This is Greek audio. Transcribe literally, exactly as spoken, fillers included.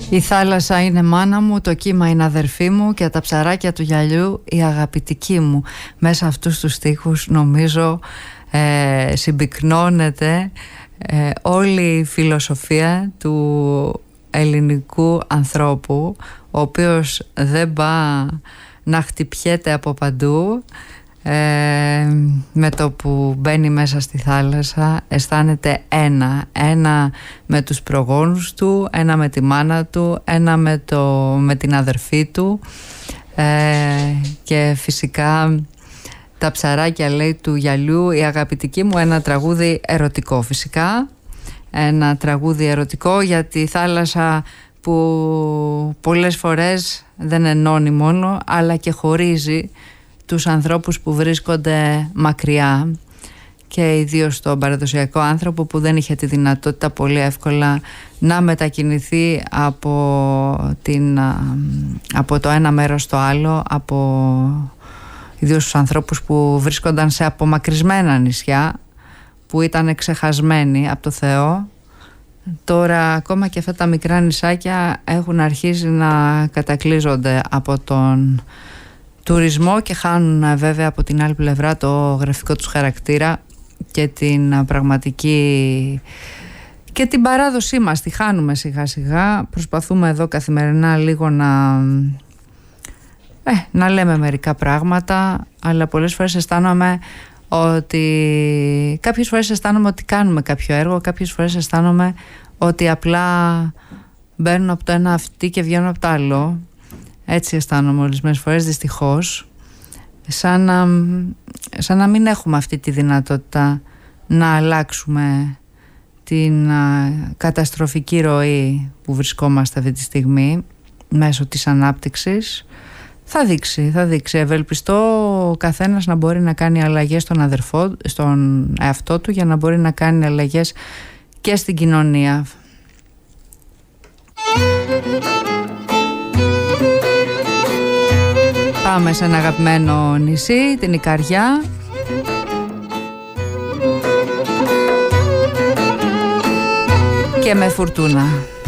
Η θάλασσα είναι μάνα μου, το κύμα είναι αδερφή μου και τα ψαράκια του γυαλιού η αγαπητική μου. Μέσα αυτούς τους στίχους νομίζω ε, συμπυκνώνεται ε, όλη η φιλοσοφία του ελληνικού ανθρώπου, ο οποίος δεν πάει να χτυπιέται από παντού. Ε, με το που μπαίνει μέσα στη θάλασσα αισθάνεται ένα ένα με τους προγόνους του, ένα με τη μάνα του, ένα με, το, με την αδερφή του ε, και φυσικά τα ψαράκια, λέει, του γυαλιού η αγαπητική μου, ένα τραγούδι ερωτικό φυσικά, ένα τραγούδι ερωτικό για τη θάλασσα που πολλές φορές δεν ενώνει μόνο αλλά και χωρίζει τους ανθρώπους που βρίσκονται μακριά και ιδίως τον παραδοσιακό άνθρωπο που δεν είχε τη δυνατότητα πολύ εύκολα να μετακινηθεί από, την, από το ένα μέρος στο άλλο, από ιδίως τους ανθρώπους που βρίσκονταν σε απομακρυσμένα νησιά που ήταν ξεχασμένοι από το Θεό. Τώρα ακόμα και αυτά τα μικρά νησάκια έχουν αρχίσει να κατακλείζονται από τον τουρισμό και χάνουν βέβαια από την άλλη πλευρά το γραφικό τους χαρακτήρα και την πραγματική και την παράδοσή μας. Τη χάνουμε σιγά σιγά. Προσπαθούμε εδώ καθημερινά λίγο να ε, να λέμε μερικά πράγματα, αλλά πολλές φορές αισθάνομαι ότι κάποιες φορές αισθάνομαι ότι κάνουμε κάποιο έργο, κάποιες φορές αισθάνομαι ότι απλά μπαίνουν από το ένα αυτί και βγαίνουν από το άλλο. Έτσι αισθάνομαι ορισμένες φορές, δυστυχώς, σαν να, σαν να μην έχουμε αυτή τη δυνατότητα να αλλάξουμε την α, καταστροφική ροή που βρισκόμαστε αυτή τη στιγμή μέσω της ανάπτυξης. Θα δείξει, θα δείξει. Ευελπιστώ ο καθένας να μπορεί να κάνει αλλαγές στον αδερφό, στον εαυτό του, για να μπορεί να κάνει αλλαγές και στην κοινωνία. Πάμε σε ένα αγαπημένο νησί, την Ικαριά. Και με φουρτούνα.